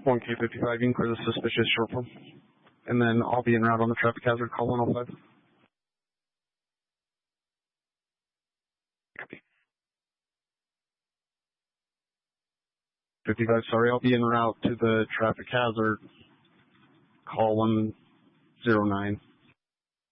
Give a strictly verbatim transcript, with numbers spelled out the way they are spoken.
one K fifty-five, you can clear the suspicious short form. And then I'll be en route on the traffic hazard, call one oh five. fifty-five, sorry, I'll be en route to the traffic hazard, call one oh nine.